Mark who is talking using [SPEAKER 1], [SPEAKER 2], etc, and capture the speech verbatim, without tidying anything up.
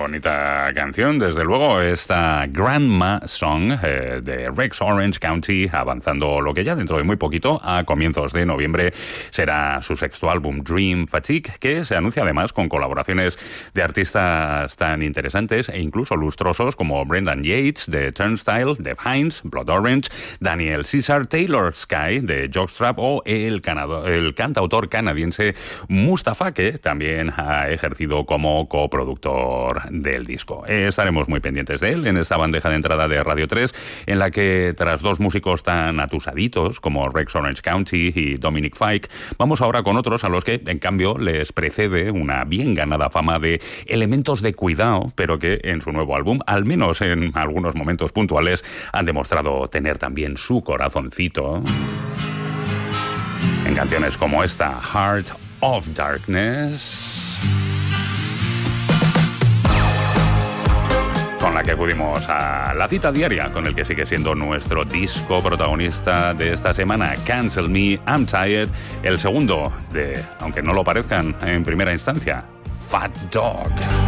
[SPEAKER 1] bonita canción, desde luego, esta Grandma Song eh, de Rex Orange County, avanzando lo que ya dentro de muy poquito, a comienzos de noviembre, será su sexto álbum Dream Fatigue, que se anuncia además con colaboraciones de artistas tan interesantes e incluso lustrosos como Brendan Yates de Turnstile, Def Hines, Blood Orange, Daniel Caesar, Taylor Sky de Jockstrap o el, canado, el cantautor canadiense Mustafa, que también ha ejercido como coproductor del disco. Estaremos muy pendientes de él en esta bandeja de entrada de Radio tres, en la que tras dos músicos tan atusaditos como Rex Orange County y Dominic Fike, vamos ahora con otros a los que, en cambio, les precede una bien ganada fama de elementos de cuidado, pero que en su nuevo álbum, al menos en algunos momentos puntuales, han demostrado tener también su corazoncito en canciones como esta, Heart of Darkness, con la que acudimos a la cita diaria con el que sigue siendo nuestro disco protagonista de esta semana, Cancel Me, I'm Tired, el segundo de, aunque no lo parezcan en primera instancia, Fat Dog.